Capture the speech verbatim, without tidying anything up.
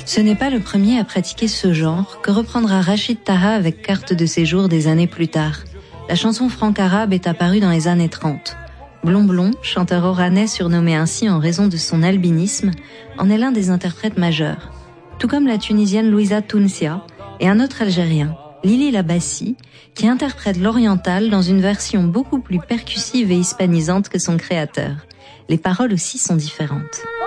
Ce n'est pas le premier à pratiquer ce genre que reprendra Rachid Taha avec Carte de séjour des années plus tard. La chanson franc-arabe est apparue dans les années trente. Blond Blond, chanteur oranais surnommé ainsi en raison de son albinisme, en est l'un des interprètes majeurs. Tout comme la Tunisienne Louisa Tounsia et un autre Algérien, Lili Labassi, qui interprète l'oriental dans une version beaucoup plus percussive et hispanisante que son créateur. Les paroles aussi sont différentes.